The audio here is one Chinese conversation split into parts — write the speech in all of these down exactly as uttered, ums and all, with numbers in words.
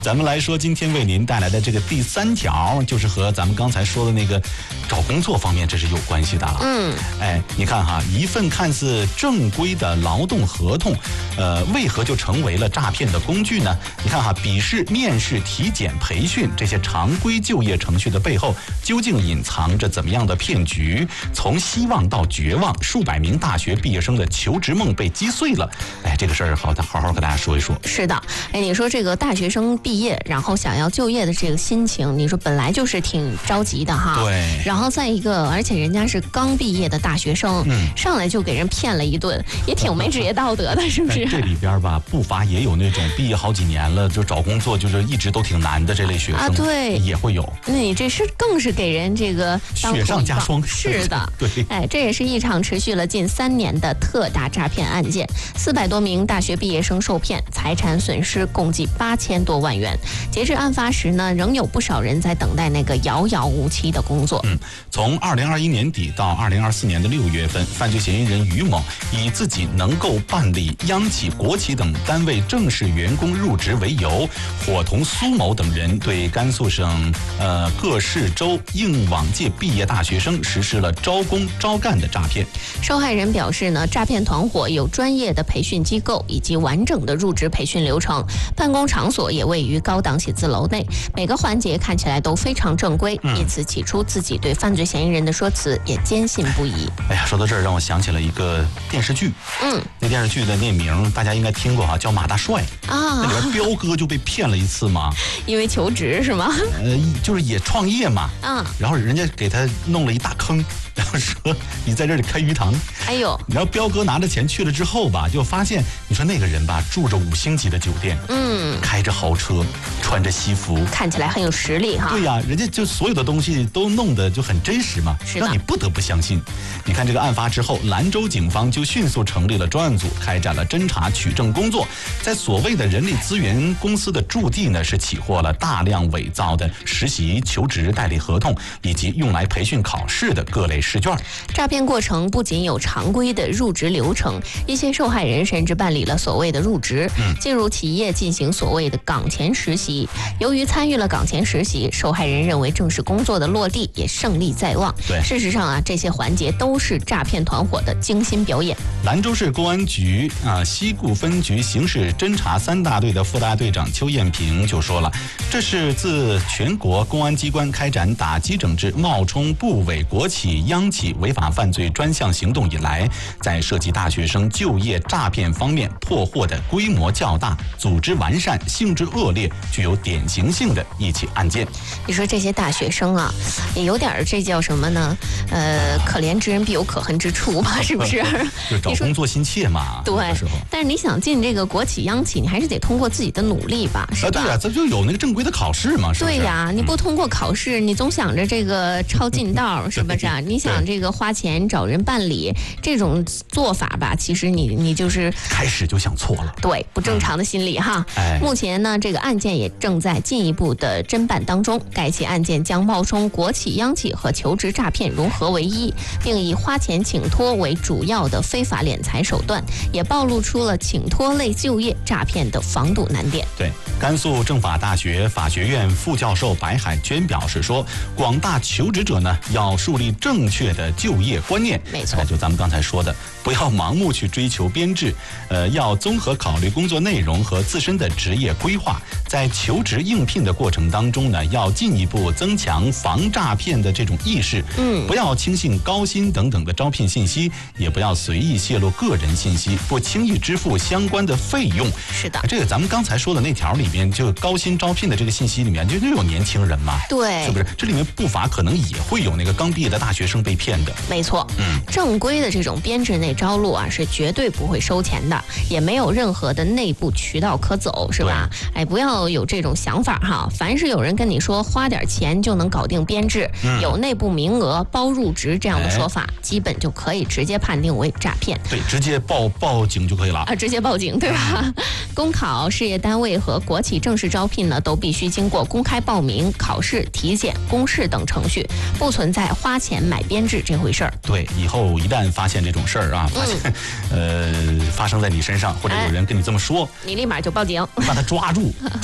咱们来说，今天为您带来的这个第三条，就是和咱们刚才说的那个找工作方面，这是有关系的了。 嗯， 哎，你看哈，一份看似正规的劳动合同，呃，为何就成为了诈骗的工具呢？你看哈，笔试、面试、体检、培训这些常规就业程序的背后，究竟隐藏着怎么样的骗局？从希望到绝望，数百名大学毕业生的求职梦被击碎了。哎，这个事儿好，好好和大家说一说。 是的，哎，你说这个大学生毕业，然后想要就业的这个心情，你说本来就是挺着急的哈。 对。 然后再一个，而且人家是刚毕业的大学生，嗯，上来就给人骗了一顿，也挺没职业道德的，是不是？ 这里边吧，不乏也有那种毕业好几年了，就找工作就是一直都挺难的这类学生啊， 对， 也会有。 那你这是更是给人这个雪上加霜。 是的， 对。 哎，这也是一场持续了近三年的特大诈骗案件，四百多名大学毕业生受骗，财产损失共计八千多万元。截至案发时呢，仍有不少人在等待那个遥遥无期的工作。 嗯，从二零二一年底到二零二四年的六月份，犯罪嫌疑人于某以自己能够办理央企、国企等单位正式员工入职为由，伙同苏某等人对甘肃省呃各市州应往届毕业大学生实施了招工招干的诈骗。 受害人表示呢，诈骗团伙有专业的培训机构以及完整的入职培训流程，办公场所也位于高档写字楼内，每个环节看起来都非常正规，因此起初自己对犯罪嫌疑人的说辞也坚信不疑。 哎呀，说到这儿让我想起了一个电视剧，嗯，那电视剧的那名大家应该听过哈，叫《马大帅》啊，那里边彪哥就被骗了一次嘛， 因为求职是吗？ 呃，就是也创业嘛，啊，然后人家给他弄了一大坑。然后说你在这里开鱼塘， 哎呦， 然后彪哥拿着钱去了之后吧，就发现你说那个人吧，住着五星级的酒店，嗯，开着豪车，穿着西服， 看起来很有实力哈。 对呀、啊，人家就所有的东西都弄得就很真实嘛，让你不得不相信。你看这个案发之后，兰州警方就迅速成立了专案组，开展了侦查取证工作，在所谓的人力资源公司的驻地呢，是起获了大量伪造的实习、求职代理合同以及用来培训考试的各类试卷。 诈骗过程不仅有常规的入职流程，一些受害人甚至办理了所谓的入职，嗯、进入企业进行所谓的岗前实习。由于参与了岗前实习，受害人认为正式工作的落地也胜利在望。 对， 事实上啊，这些环节都是诈骗团伙的精心表演。 兰州市公安局啊西固分局刑事侦查三大队的副大队长邱艳平就说了，这是自全国公安机关开展打击整治冒充部委、国企、央企违法犯罪专项行动以来，在涉及大学生就业诈骗方面破获的规模较大、组织完善、性质恶劣、具有典型性的一起案件。 你说这些大学生啊，也有点这叫什么呢？呃，可怜之人必有可恨之处吧，是不是？ 就找工作心切嘛。 对，但是你想进这个国企、央企，你还是得通过自己的努力吧，是吧？ 啊，对呀、啊，这就有那个正规的考试嘛，是不是？ 对呀、啊，你不通过考试，你总想着这个抄近道，是不是啊？你想这个花钱找人办理这种做法吧，其实你你就是开始就想错了， 对，不正常的心理哈。哎、目前呢，这个案件也正在进一步的侦办当中。该起案件将冒充国企、央企和求职诈骗融合为一，并以花钱请托为主要的非法敛财手段，也暴露出了请托类就业诈骗的防堵难点。 对，甘肃政法大学法学院副教授白海娟表示说，广大求职者呢要树立正确的就业观念。 没错， 就咱们刚才说的，不要盲目去追求编制，呃，要综合考虑工作内容和自身的职业规划。在求职应聘的过程当中呢，要进一步增强防诈骗的这种意识，嗯，不要轻信高薪等等的招聘信息，也不要随意泄露个人信息，不轻易支付相关的费用。 是的， 这个咱们刚才说的那条里面，就高薪招聘的这个信息里面，就就有年轻人嘛， 对， 是不是？这里面不乏可能也会有那个刚毕业的大学生被骗的。 没错，嗯，正规的这种编制内招录啊，是绝对不会收钱的，也没有任何的内部渠道可走，是吧？哎，不要有这种想法哈。凡是有人跟你说花点钱就能搞定编制，嗯、有内部名额包入职这样的说法，哎、基本就可以直接判定为诈骗。 对，直接报报警就可以了啊，直接报警，对吧？嗯、公考、事业单位和国企正式招聘呢，都必须经过公开报名、考试、体检、公示等程序，不存在花钱买编制这回事儿。 对，以后一旦发现这种事儿啊，发现、嗯、呃发生在你身上，或者有人跟你这么说， 哎、你立马就报警， 把他抓住，抓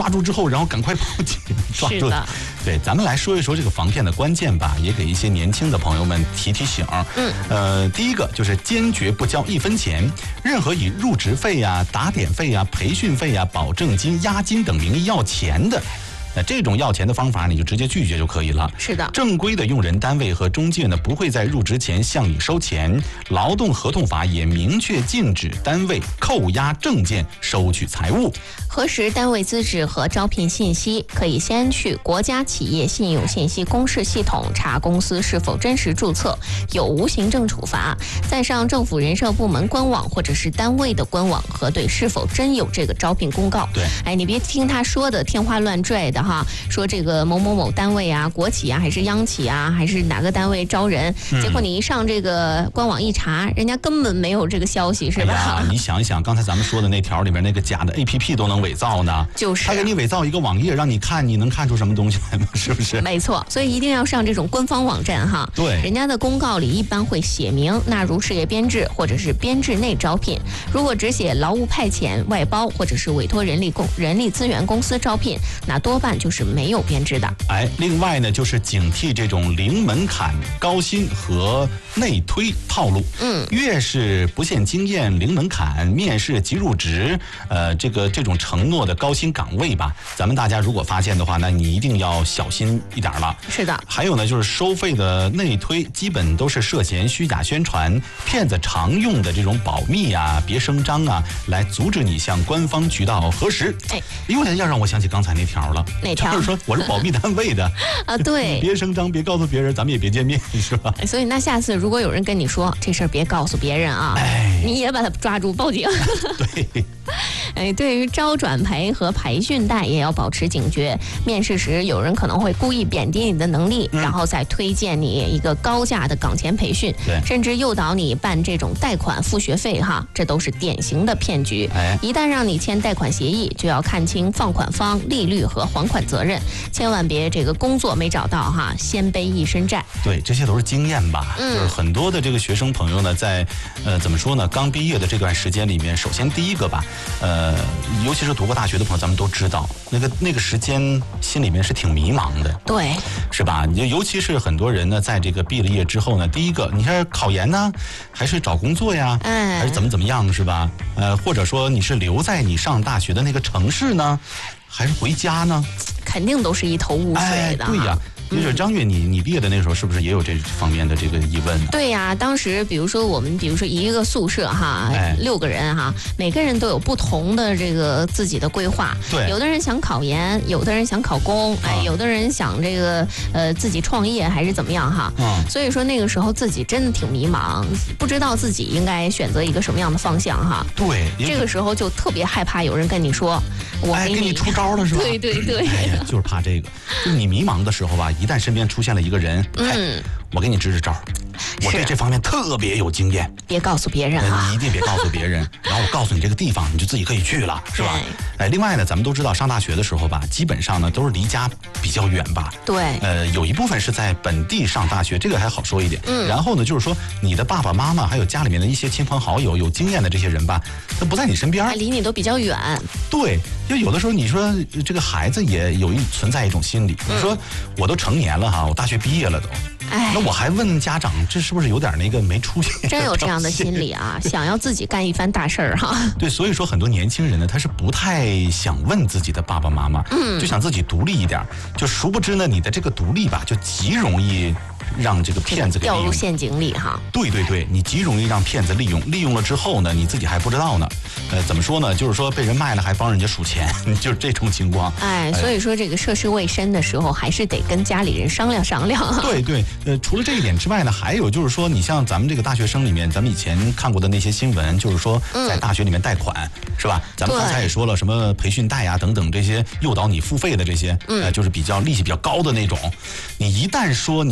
抓住之后，然后赶快报警，抓住。对，咱们来说一说这个防骗的关键吧，也给一些年轻的朋友们提提醒。 嗯， 呃，第一个就是坚决不交一分钱，任何以入职费呀、打点费呀、培训费呀、保证金、押金等名义要钱的。那这种要钱的方法，你就直接拒绝就可以了。 是的， 正规的用人单位和中介呢，不会在入职前向你收钱。劳动合同法也明确禁止单位扣押证件收取财物。 核实单位资质和招聘信息，可以先去国家企业信用信息公示系统查公司是否真实注册，有无行政处罚，再上政府人社部门官网或者是单位的官网核对是否真有这个招聘公告。 对， 哎，你别听他说的天花乱坠的哈，说这个某某某单位啊，国企啊，还是央企啊，还是哪个单位招人， 嗯、 结果你一上这个官网一查，人家根本没有这个消息，是吧？ 哎呀，你想一想，刚才咱们说的那条里面那个假的 A P P 都能伪造呢， 就是他给你伪造一个网页让你看，你能看出什么东西来吗？是不是？ 没错，所以一定要上这种官方网站哈。 对， 人家的公告里一般会写明纳入事业编制或者是编制内招聘，如果只写劳务派遣、外包或者是委托人力公人力资源公司招聘，那多半就是没有编制的。 哎，另外呢，就是警惕这种零门槛、高薪和内推套路。 嗯， 越是不限经验、零门槛、面试即入职，呃，这个这种承诺的高薪岗位吧，咱们大家如果发现的话，那你一定要小心一点了。 是的。 还有呢，就是收费的内推，基本都是涉嫌虚假宣传，骗子常用的这种保密啊、别声张啊，来阻止你向官方渠道核实。 哎， 又要让我想起刚才那条了。 哪条？ 就是说我是保密单位的啊，对， 别声张，别告诉别人，咱们也别见面，是吧？ 所以那下次如果有人跟你说这事儿别告诉别人啊， 哎， 你也把他抓住报警。 对。 哎，对于招转培和培训带也要保持警觉。面试时，有人可能会故意贬低你的能力，嗯、然后再推荐你一个高价的岗前培训，甚至诱导你办这种贷款付学费哈，这都是典型的骗局。 哎、 一旦让你签贷款协议，就要看清放款方、利率和还款责任，千万别这个工作没找到哈，先背一身债。 对，这些都是经验吧。 嗯、 就是很多的这个学生朋友呢，在呃怎么说呢，刚毕业的这段时间里面，首先第一个吧，呃。呃，尤其是读过大学的朋友，咱们都知道，那个那个时间心里面是挺迷茫的， 对， 是吧？尤其是很多人呢，在这个毕了业之后呢，第一个，你是考研呢，还是找工作呀？ 嗯， 还是怎么怎么样，是吧？呃，或者说你是留在你上大学的那个城市呢，还是回家呢？ 肯定都是一头雾水的。 哎、对呀。就是张悦，你你毕业的那时候是不是也有这方面的这个疑问呢？ 对呀、啊，当时比如说我们，比如说一个宿舍哈， 哎、 六个人哈，每个人都有不同的这个自己的规划。 对， 有的人想考研，有的人想考公，哎，啊、有的人想这个呃自己创业还是怎么样哈。 嗯。 所以说那个时候自己真的挺迷茫，不知道自己应该选择一个什么样的方向哈。 对。 这个时候就特别害怕有人跟你说，我给你、哎、给你出招了是吧？ 对对对。 哎呀，就是怕这个，就是你迷茫的时候吧。一旦身边出现了一个人， 嗯， 我给你支支招，我对这方面特别有经验， 别告诉别人啊， 你一定别告诉别人。然后我告诉你这个地方，你就自己可以去了，是吧？哎，另外呢，咱们都知道上大学的时候吧，基本上呢都是离家比较远吧。 对， 呃，有一部分是在本地上大学，这个还好说一点。 嗯， 然后呢，就是说你的爸爸妈妈还有家里面的一些亲朋好友有经验的这些人吧，他不在你身边， 离你都比较远。 对，就有的时候你说这个孩子也有一存在一种心理， 嗯、 你说我都成年了哈，我大学毕业了都。 哎， 那我还问家长，这是不是有点那个没出息？ 真有这样的心理啊，想要自己干一番大事儿哈。 对，所以说很多年轻人呢，他是不太想问自己的爸爸妈妈， 嗯， 就想自己独立一点，就殊不知呢，你的这个独立吧，就极容易让这个骗子给掉入陷阱里哈。 对对对，你极容易让骗子利用，利用了之后呢，你自己还不知道呢。呃，怎么说呢？就是说被人卖了还帮人家数钱，就是这种情况。 哎，所以说这个涉世未深的时候，还是得跟家里人商量商量。 对对，呃，除了这一点之外呢，还有就是说，你像咱们这个大学生里面，咱们以前看过的那些新闻，就是说在大学里面贷款，嗯、是吧？咱们刚才也说了，什么培训贷啊等等这些诱导你付费的这些， 嗯、 呃，就是比较利息比较高的那种。你一旦说你贷了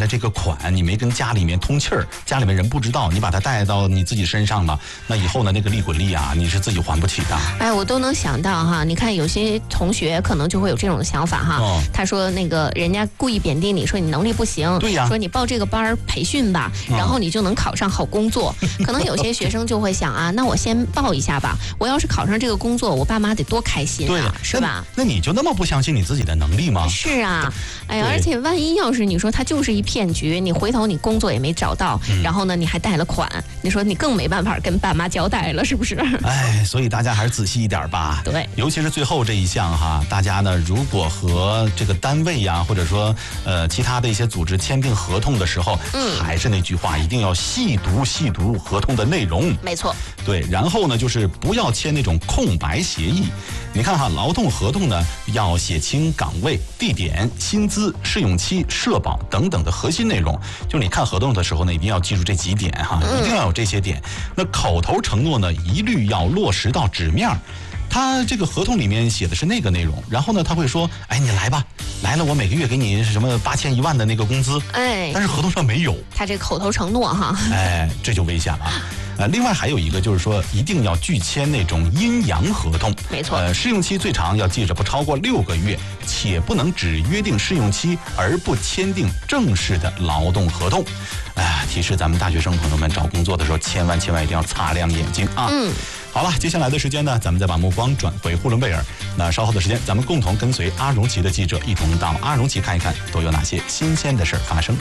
着这个款，你没跟家里面通气儿，家里面人不知道，你把它带到你自己身上了，那以后呢，那个利滚利啊，你是自己还不起的。 哎，我都能想到哈，你看有些同学可能就会有这种想法哈，哦、他说那个人家故意贬低你，说你能力不行， 对呀， 说你报这个班培训吧，然后你就能考上好工作。嗯、可能有些学生就会想啊，那我先报一下吧，我要是考上这个工作，我爸妈得多开心啊， 对是吧？ 那你就那么不相信你自己的能力吗？ 是啊，哎呀，而且万一要是你说他就是一骗局，你回头你工作也没找到，嗯、然后呢你还贷了款，你说你更没办法跟爸妈交代了，是不是？ 哎，所以大家还是仔细一点吧。 对， 尤其是最后这一项哈，大家呢如果和这个单位呀、啊，或者说呃其他的一些组织签订合同的时候，嗯，还是那句话，一定要细读细读合同的内容。 没错。 对，然后呢就是不要签那种空白协议。你看哈，劳动合同呢要写清岗位、地点、薪资、试用期、社保等等的核心内容。就你看合同的时候呢，一定要记住这几点哈，一定要有这些点。那口头承诺呢，一律要落实到纸面。他这个合同里面写的是那个内容，然后呢他会说，哎，你来吧，来了我每个月给你什么八千一万的那个工资， 哎， 但是合同上没有。 他这口头承诺哈， 哎，这就危险了。呃，另外还有一个就是说，一定要拒签那种阴阳合同。 没错。 呃，试用期最长要记着不超过六个月，且不能只约定试用期而不签订正式的劳动合同。哎、呃，提示咱们大学生朋友们找工作的时候，千万千万一定要擦亮眼睛啊！ 嗯。 好了，接下来的时间呢，咱们再把目光转回呼伦贝尔。那稍后的时间，咱们共同跟随阿荣奇的记者一同到阿荣奇看一看，都有哪些新鲜的事儿发生。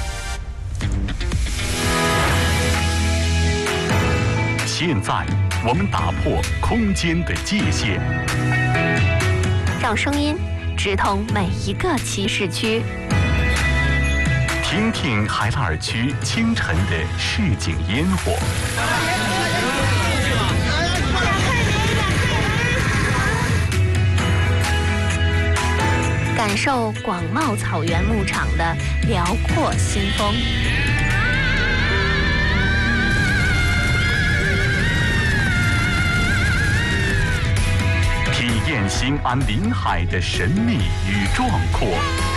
现在我们打破空间的界限， 让声音直通每一个骑士区， 听听海拉尔区清晨的市井烟火， 感受广袤草原牧场的辽阔新风。 体验兴安临海的神秘与壮阔，